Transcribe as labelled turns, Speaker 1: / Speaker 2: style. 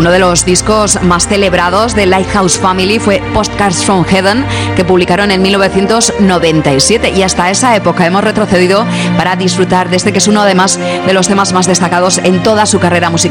Speaker 1: Uno de los discos más celebrados de Lighthouse Family fue Postcards from Heaven, que publicaron en 1997, y hasta esa época hemos retrocedido para disfrutar de este, que es uno además de los temas más destacados en toda su carrera musical.